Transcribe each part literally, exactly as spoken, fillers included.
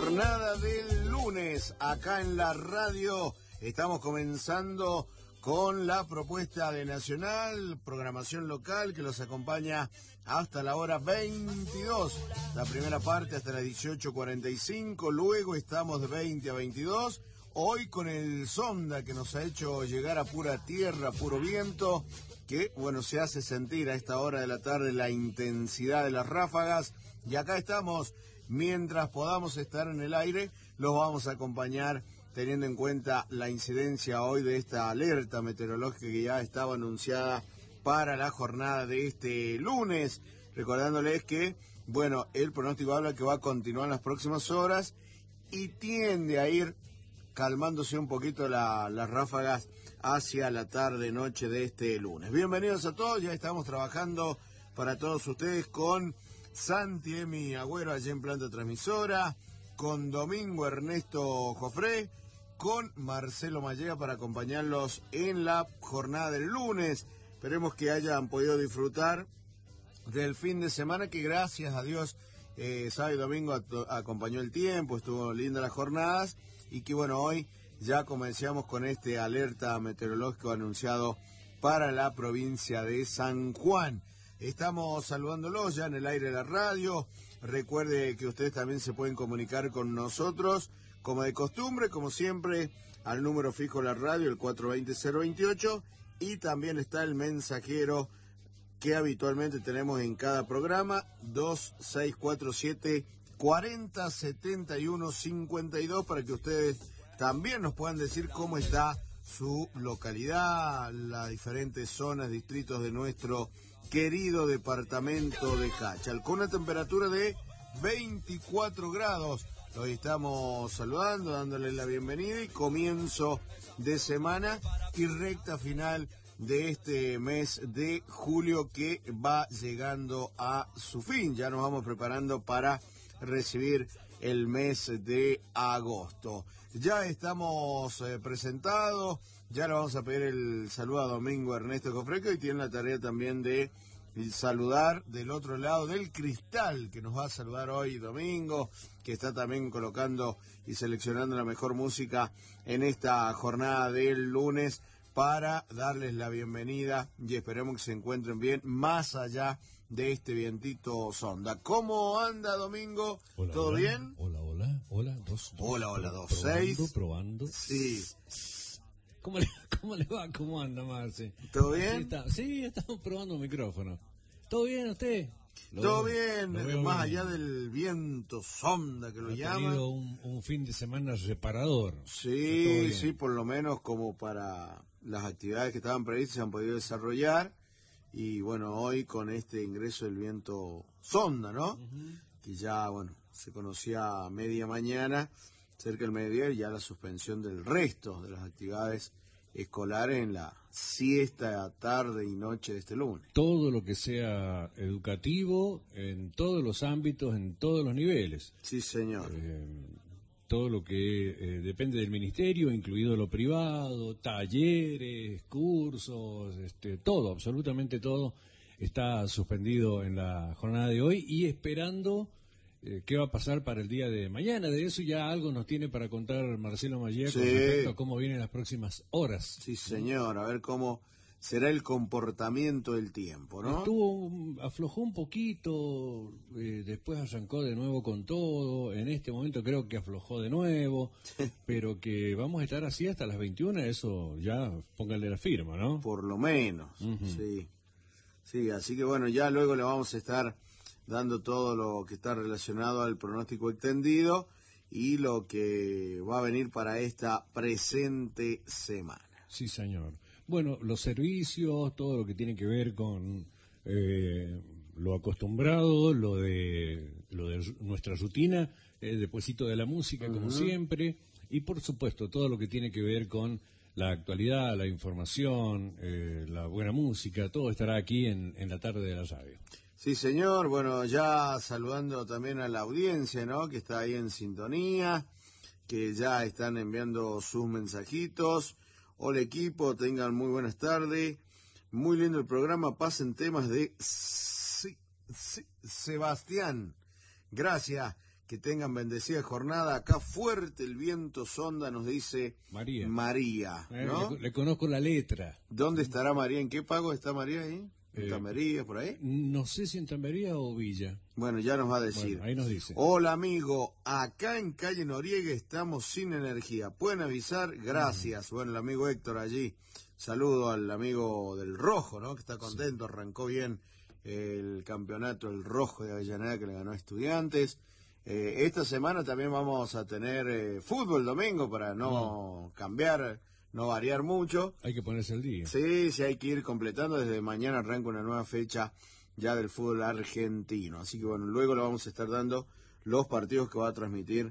jornada del lunes, acá en la radio, estamos comenzando con la propuesta de Nacional, programación local que los acompaña hasta la hora veintidós, la primera parte hasta las dieciocho cuarenta y cinco, luego estamos de veinte a veintidós, hoy con el sonda que nos ha hecho llegar a pura tierra, puro viento, que bueno, se hace sentir a esta hora de la tarde la intensidad de las ráfagas, y acá estamos, mientras podamos estar en el aire, los vamos a acompañar teniendo en cuenta la incidencia hoy de esta alerta meteorológica que ya estaba anunciada para la jornada de este lunes, recordándoles que, bueno, el pronóstico habla que va a continuar en las próximas horas y tiende a ir calmándose un poquito la, las ráfagas hacia la tarde-noche de este lunes. Bienvenidos a todos, ya estamos trabajando para todos ustedes con Santi Emi Agüero allí en planta transmisora, con Domingo Ernesto Jofré, con Marcelo Mallega para acompañarlos en la jornada del lunes. Esperemos que hayan podido disfrutar del fin de semana que gracias a Dios eh, sábado y domingo at- acompañó el tiempo, estuvo linda las jornadas y que bueno, hoy ya comenzamos con este alerta meteorológico anunciado para la provincia de San Juan. Estamos saludándolos ya en el aire de la radio. Recuerde que ustedes también se pueden comunicar con nosotros, como de costumbre, como siempre, al número fijo de la radio, el cuatro dos cero cero veintiocho, y también está el mensajero que habitualmente tenemos en cada programa, dos seis cuatro siete, cuarenta setenta y uno cincuenta y dos, para que ustedes también nos puedan decir cómo está su localidad, las diferentes zonas, distritos de nuestro querido departamento de Cachal, con una temperatura de veinticuatro grados. Hoy estamos saludando, dándoles la bienvenida y comienzo de semana y recta final de este mes de julio que va llegando a su fin. Ya nos vamos preparando para recibir el mes de agosto. Ya estamos eh, presentados, ya le vamos a pedir el saludo a Domingo Ernesto Cofreco y tiene la tarea también de saludar del otro lado del cristal, que nos va a saludar hoy Domingo, que está también colocando y seleccionando la mejor música en esta jornada del lunes para darles la bienvenida y esperemos que se encuentren bien más allá de este vientito sonda. ¿Cómo anda, Domingo? Hola, ¿Todo hola, bien? Hola, hola, hola, dos, dos. Hola, hola, dos, probando, seis. Probando. Sí. ¿Cómo le, ¿Cómo le va? ¿Cómo anda, Marce? ¿Todo bien? Sí, está, sí, estamos probando un micrófono. ¿Todo bien usted? Lo Todo veo, bien, lo veo más bien. allá del viento sonda que lo Ha llaman. tenido un, un fin de semana reparador. Todo Sí, bien. sí, por lo menos como para las actividades que estaban previstas se han podido desarrollar. Y bueno, hoy con este ingreso del viento sonda, ¿no? Uh-huh. Que ya, bueno, se conocía a media mañana, cerca del mediodía, y ya la suspensión del resto de las actividades escolares en la siesta, tarde y noche de este lunes. Todo lo que sea educativo, en todos los ámbitos, en todos los niveles. Sí, señor. Eh, todo lo que eh, depende del ministerio, incluido lo privado, talleres, cursos, este, todo, absolutamente todo está suspendido en la jornada de hoy y esperando eh, qué va a pasar para el día de mañana. De eso ya algo nos tiene para contar Marcelo Mallega sí. con respecto a cómo vienen las próximas horas. Sí, señor, a ver cómo será el comportamiento del tiempo, ¿no? Estuvo, aflojó un poquito, eh, después arrancó de nuevo con todo, en este momento creo que aflojó de nuevo, pero que vamos a estar así hasta las veintiuna, eso ya pónganle la firma, ¿no? Por lo menos, uh-huh. sí. Sí, así que bueno, ya luego le vamos a estar dando todo lo que está relacionado al pronóstico extendido y lo que va a venir para esta presente semana. Sí, señor. Bueno, los servicios, todo lo que tiene que ver con eh, lo acostumbrado, lo de lo de nuestra rutina, eh, despuesito de la música, uh-huh. como siempre, y por supuesto todo lo que tiene que ver con la actualidad, la información, eh, la buena música, todo estará aquí en, en la tarde de la radio. Sí, señor. Bueno, ya saludando también a la audiencia, ¿no?, que está ahí en sintonía, que ya están enviando sus mensajitos. Hola equipo, tengan muy buenas tardes. Muy lindo el programa, pasen temas de sí, sí, Sebastián. Gracias. que tengan bendecida jornada. Acá fuerte el viento sonda, nos dice María. María, ¿no? Le, le conozco la letra. ¿Dónde estará María? ¿En qué pago está María ahí? ¿En Eh, Tambería, por ahí? No sé si en Tambería o Villa. Bueno, ya nos va a decir. Bueno, ahí nos dice. Hola, amigo. Acá en calle Noriega estamos sin energía. ¿Pueden avisar? Gracias. Uh-huh. Bueno, el amigo Héctor allí. Saludo al amigo del Rojo, ¿no? Que está contento. Sí. Arrancó bien el campeonato, el Rojo de Avellaneda, que le ganó a Estudiantes. Eh, esta semana también vamos a tener eh, fútbol domingo para no uh-huh. cambiar, no variar mucho. Hay que ponerse al día. Sí, sí, hay que ir completando. Desde mañana arranca una nueva fecha ya del fútbol argentino. Así que bueno, luego le vamos a estar dando los partidos que va a transmitir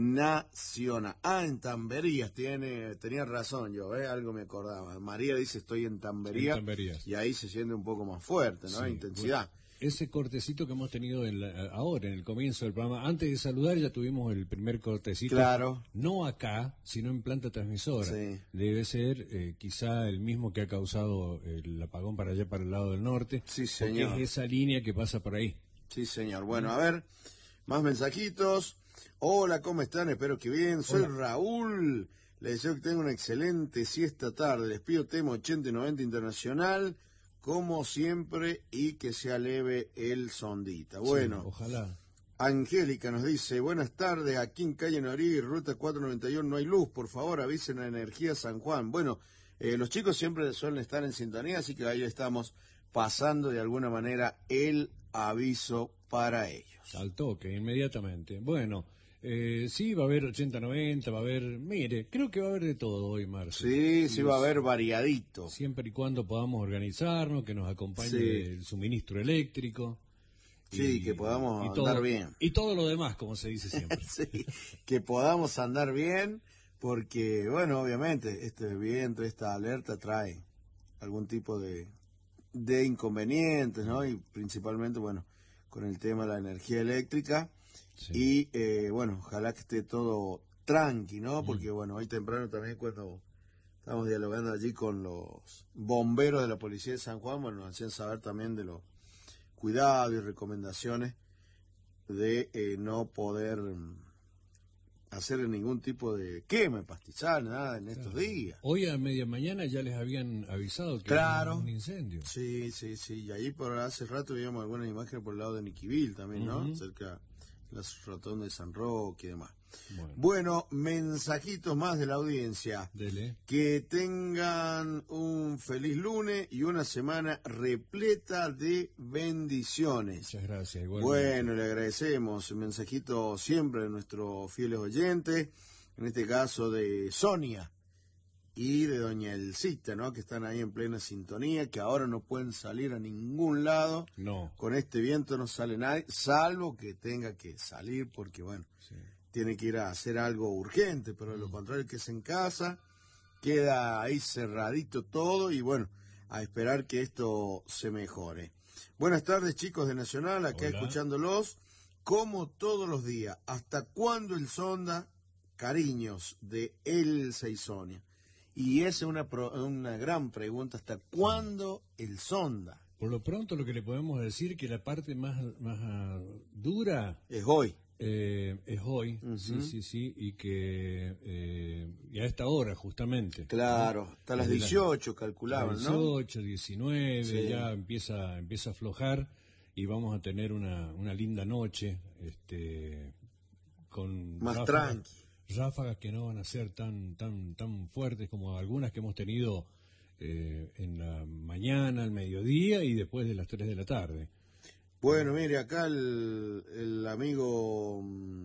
Nacional. Ah, en Tamberías, tiene, tenía razón yo, ¿eh? Algo me acordaba. María dice estoy en Tamberías, en Tamberías. Y ahí se siente un poco más fuerte, ¿no? Sí, Intensidad. Bueno. Ese cortecito que hemos tenido en la, ahora, en el comienzo del programa, antes de saludar ya tuvimos el primer cortecito. Claro. No acá, sino en planta transmisora. Sí. Debe ser eh, quizá el mismo que ha causado el apagón para allá, para el lado del norte. Sí, señor. Porque es esa línea que pasa por ahí. Sí, señor. Bueno, a ver, más mensajitos. Hola, ¿cómo están? Espero que bien. Soy Hola. Raúl. Les deseo que tengan una excelente siesta tarde. Les pido tema ochenta y noventa Internacional, como siempre, y que sea leve el sondita. Bueno, sí, ojalá. Angélica nos dice, buenas tardes, aquí en calle Noriega, ruta cuatrocientos noventa y uno, no hay luz, por favor avisen a Energía San Juan. Bueno, eh, los chicos siempre suelen estar en sintonía, así que ahí estamos pasando de alguna manera el aviso para ellos. Al toque, inmediatamente. Bueno, Eh, sí, va a haber ochenta noventa, va a haber... Mire, creo que va a haber de todo hoy, Marcio. Sí, sí, va a haber variadito. Siempre y cuando podamos organizarnos, que nos acompañe sí. el suministro eléctrico. Sí, y, que podamos y andar todo, bien. Y todo lo demás, como se dice siempre. Sí, que podamos andar bien, porque, bueno, obviamente, este viento, esta alerta trae algún tipo de, de inconvenientes, ¿no? Y principalmente, bueno, con el tema de la energía eléctrica. Sí. Y eh, bueno, ojalá que esté todo tranqui, ¿no? Porque mm. bueno, hoy temprano también cuando estábamos dialogando allí con los bomberos de la policía de San Juan, bueno, nos hacían saber también de los cuidados y recomendaciones de eh, no poder hacer ningún tipo de quema, pastizal, nada en estos claro. días. Hoy a media mañana ya les habían avisado que claro. había un incendio. Sí, sí, sí, y ahí por hace rato veíamos algunas imágenes por el lado de Niquivil también, ¿no? Uh-huh. Cerca las rotondas de San Roque y demás. Bueno. bueno, mensajitos más de la audiencia. Dele. Que tengan un feliz lunes y una semana repleta de bendiciones. Muchas gracias. Igualmente. Bueno, le agradecemos el mensajito siempre de nuestros fieles oyentes, en este caso de Sonia y de doña Elcita, ¿no? Que están ahí en plena sintonía, que ahora no pueden salir a ningún lado. No. Con este viento no sale nadie, salvo que tenga que salir porque, bueno, sí. tiene que ir a hacer algo urgente, pero de lo contrario que es en casa, queda ahí cerradito todo y, bueno, a esperar que esto se mejore. Buenas tardes, chicos de Nacional, acá Hola. escuchándolos, como todos los días. ¿Hasta cuándo el sonda? Cariños de Elsa y Sonia. Y esa es una, pro, una gran pregunta, ¿hasta cuándo el sonda? Por lo pronto lo que le podemos decir que la parte más, más uh, dura... Es hoy. Eh, es hoy, uh-huh. sí, sí, sí, y que eh, y a esta hora justamente. Claro, ¿no? Hasta las dieciocho calculaban, ¿no? dieciocho, diecinueve, sí. ya empieza, empieza a aflojar y vamos a tener una, una linda noche este, con... Más ráfagas, tranqui. Ráfagas que no van a ser tan, tan, tan fuertes como algunas que hemos tenido eh, en la mañana, al mediodía y después de las tres de la tarde. Bueno, mire, acá el, el amigo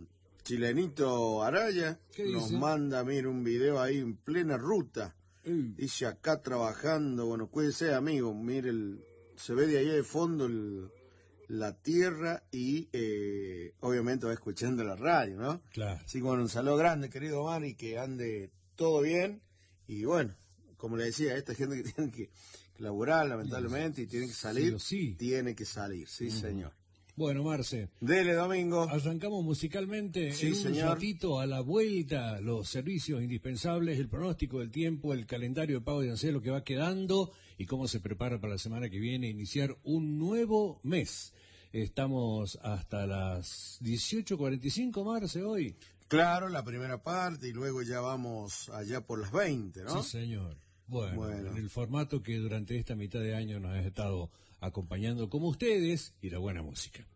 chilenito Araya nos manda, mire, un video ahí en plena ruta. Mm. Dice acá trabajando, bueno, cuídese, amigo, mire, el, se ve de ahí de fondo el, la tierra y eh, obviamente va escuchando la radio, ¿no? Claro. Así que bueno, un saludo grande, querido Omar, y que ande todo bien. Y bueno, como le decía, esta gente que tiene que... laboral, lamentablemente, y tiene que salir, sí, sí. tiene que salir, sí, uh-huh. señor. Bueno, Marce. Dele, Domingo. Arrancamos musicalmente sí, en un señor. ratito a la vuelta, los servicios indispensables, el pronóstico del tiempo, el calendario de pago de Anselo que va quedando y cómo se prepara para la semana que viene iniciar un nuevo mes. Estamos hasta las dieciocho cuarenta y cinco, Marce, hoy. Claro, la primera parte y luego ya vamos allá por las veinte, ¿no? Sí, señor. Bueno, Bueno. en el formato que durante esta mitad de año nos ha estado acompañando como ustedes y la buena música.